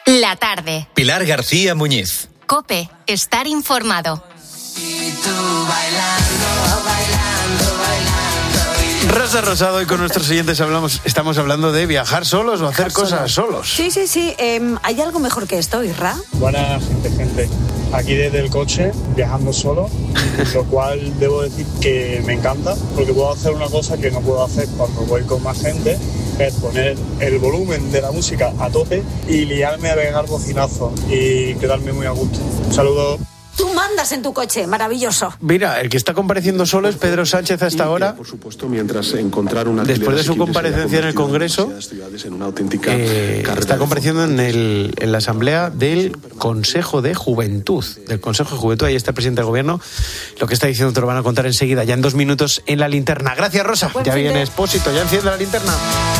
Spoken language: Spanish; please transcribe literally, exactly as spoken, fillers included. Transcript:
La tarde. Pilar García Muñiz. COPE. Estar informado. Y tú bailando, bailando, bailando. Rosa Rosado, y con nuestros oyentes hablamos, estamos hablando de viajar solos o hacer Viajar cosas solo. solos. Sí, sí, sí. Eh, ¿Hay algo mejor que esto, Isra? Buena gente, gente. Aquí desde el coche, viajando solo, lo cual debo decir que me encanta, porque puedo hacer una cosa que no puedo hacer cuando voy con más gente, es poner el volumen de la música a tope y liarme a pegar bocinazos y quedarme muy a gusto. Un saludo. Tú mandas en tu coche, maravilloso. Mira, el que está compareciendo solo es Pedro Sánchez hasta ahora. Por supuesto, mientras encontrar una Después de su comparecencia en el Congreso, eh, está compareciendo en, el, en la Asamblea del Consejo de Juventud. Del Consejo de Juventud, ahí está el presidente del Gobierno. Lo que está diciendo te lo van a contar enseguida, ya en dos minutos en la linterna. Gracias, Rosa. Buen Ya fin de- viene Expósito, ya enciende la linterna.